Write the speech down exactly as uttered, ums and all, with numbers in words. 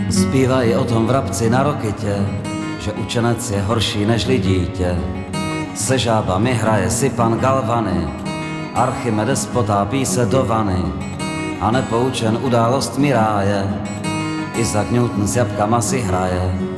Zpívají o tom vrabci na Rokitě, že učenec je horší nežli dítě. Se žábami hraje si pan Galvany, Archimedes potápí se do vany a nepoučen událostmi ráje, Isaac Newton s jabkama si hraje.